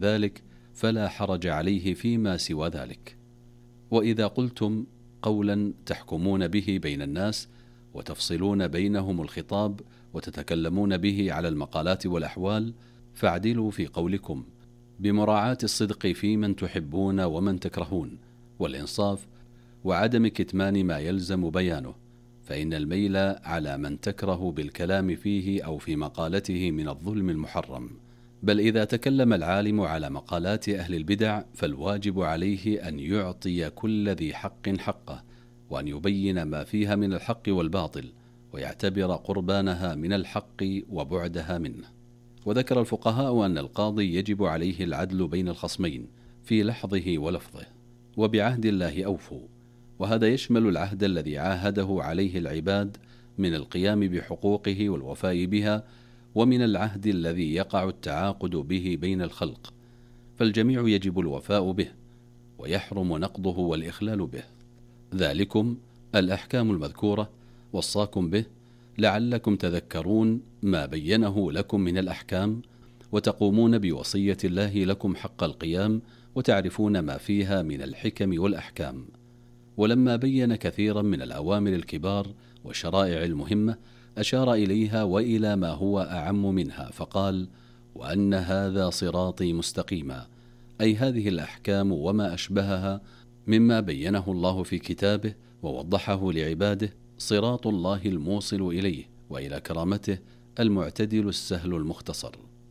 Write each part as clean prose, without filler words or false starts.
ذلك فلا حرج عليه فيما سوى ذلك. وإذا قلتم قولا تحكمون به بين الناس وتفصلون بينهم الخطاب وتتكلمون به على المقالات والأحوال، فاعدلوا في قولكم بمراعاة الصدق في من تحبون ومن تكرهون، والإنصاف، وعدم كتمان ما يلزم بيانه، فإن الميل على من تكره بالكلام فيه أو في مقالته من الظلم المحرم. بل إذا تكلم العالم على مقالات أهل البدع فالواجب عليه أن يعطي كل ذي حق حقه، وأن يبين ما فيها من الحق والباطل، ويعتبر قربانها من الحق وبعدها منه. وذكر الفقهاء أن القاضي يجب عليه العدل بين الخصمين في لحظه ولفظه، وبعهد الله أوفوا، وهذا يشمل العهد الذي عاهده عليه العباد من القيام بحقوقه والوفاء بها، ومن العهد الذي يقع التعاقد به بين الخلق، فالجميع يجب الوفاء به، ويحرم نقضه والإخلال به. ذلكم الأحكام المذكورة وصاكم به لعلكم تذكرون ما بينه لكم من الأحكام، وتقومون بوصية الله لكم حق القيام، وتعرفون ما فيها من الحكم والأحكام. ولما بين كثيرا من الأوامر الكبار والشرائع المهمة أشار إليها وإلى ما هو أعم منها، فقال: وأن هذا صراطي مستقيما، أي هذه الأحكام وما أشبهها مما بينه الله في كتابه ووضحه لعباده، صراط الله الموصل إليه وإلى كرامته، المعتدل السهل المختصر،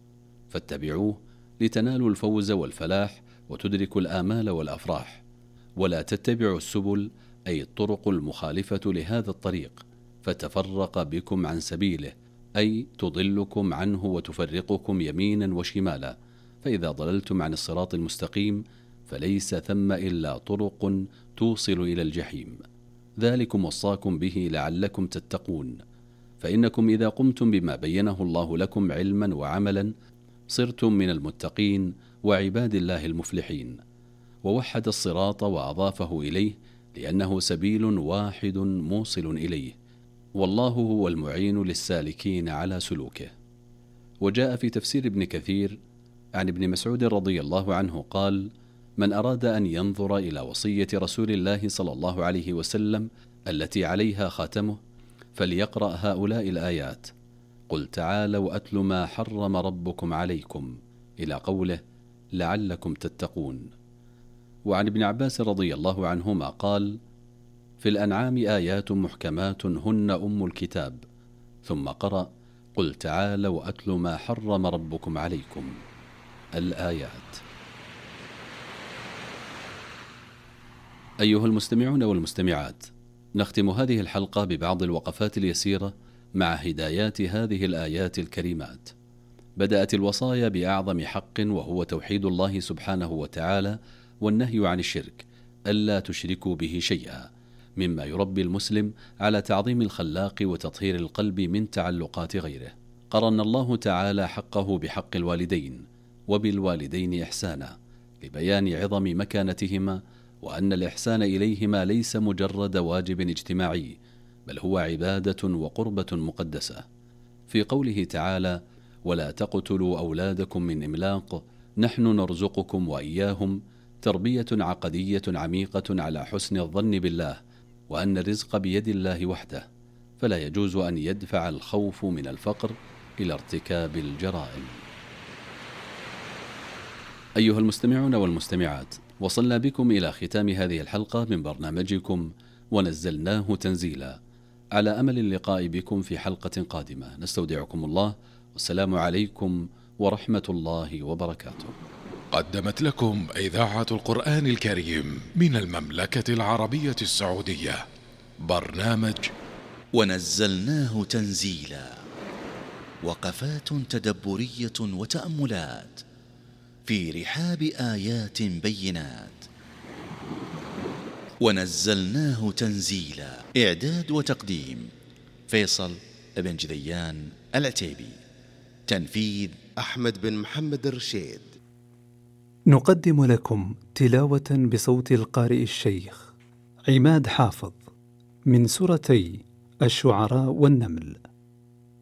فاتبعوه لتنالوا الفوز والفلاح وتدركوا الآمال والأفراح، ولا تتبعوا السبل، أي الطرق المخالفة لهذا الطريق، فتفرق بكم عن سبيله، أي تضلكم عنه وتفرقكم يمينا وشمالا. فإذا ضللتم عن الصراط المستقيم فليس ثم إلا طرق توصل إلى الجحيم. ذلكم وصاكم به لعلكم تتقون، فإنكم إذا قمتم بما بينه الله لكم علما وعملا صرتم من المتقين وعباد الله المفلحين. ووحد الصراط وأضافه إليه لأنه سبيل واحد موصل إليه، والله هو المعين للسالكين على سلوكه. وجاء في تفسير ابن كثير عن ابن مسعود رضي الله عنه قال: من أراد أن ينظر إلى وصية رسول الله صلى الله عليه وسلم التي عليها خاتمه فليقرأ هؤلاء الآيات: قل تعالوا أتل ما حرم ربكم عليكم، إلى قوله لعلكم تتقون. وعن ابن عباس رضي الله عنهما قال: في الأنعام آيات محكمات هن أم الكتاب، ثم قرأ: قل تعالوا أتل ما حرم ربكم عليكم، الآيات. أيها المستمعون والمستمعات، نختم هذه الحلقة ببعض الوقفات اليسيرة مع هدايات هذه الآيات الكريمات. بدأت الوصايا بأعظم حق وهو توحيد الله سبحانه وتعالى والنهي عن الشرك، ألا تشركوا به شيئا، مما يربي المسلم على تعظيم الخلاق وتطهير القلب من تعلقات غيره. قرن الله تعالى حقه بحق الوالدين وبالوالدين إحسانا لبيان عظم مكانتهما، وأن الإحسان إليهما ليس مجرد واجب اجتماعي، بل هو عبادة وقربة مقدسة. في قوله تعالى: ولا تقتلوا أولادكم من إملاق نحن نرزقكم وإياهم، تربية عقدية عميقة على حسن الظن بالله، وأن الرزق بيد الله وحده، فلا يجوز أن يدفع الخوف من الفقر إلى ارتكاب الجرائم. أيها المستمعون والمستمعات، وصلنا بكم إلى ختام هذه الحلقة من برنامجكم ونزلناه تنزيلا، على أمل اللقاء بكم في حلقة قادمة. نستودعكم الله، والسلام عليكم ورحمة الله وبركاته. قدمت لكم إذاعة القرآن الكريم من المملكة العربية السعودية برنامج ونزلناه تنزيلا، وقفات تدبرية وتأملات في رحاب آيات بينات. ونزلناه تنزيلا، إعداد وتقديم فيصل بن جذيان العتيبي، تنفيذ أحمد بن محمد الرشيد. نقدم لكم تلاوة بصوت القارئ الشيخ عماد حافظ من سورتي الشعراء والنمل.